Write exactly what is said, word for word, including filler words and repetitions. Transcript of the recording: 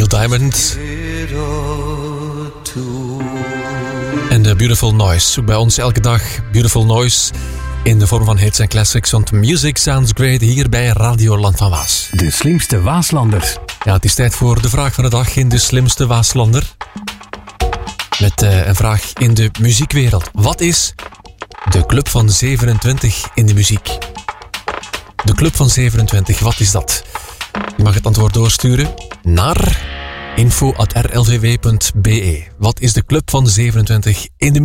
Neil Diamond. En de Beautiful Noise. Zoek bij ons elke dag Beautiful Noise in de vorm van hits en classics. Want music sounds great hier bij Radio Land van Waas. De slimste Waaslander. Ja, het is tijd voor de vraag van de dag in de slimste Waaslander. Met uh, een vraag in de muziekwereld. Wat is de Club van zevenentwintig in de muziek? De Club van zevenentwintig, wat is dat? Je mag het antwoord doorsturen naar info at r l v w punt b e. Wat is de Club van zevenentwintig in de muziek?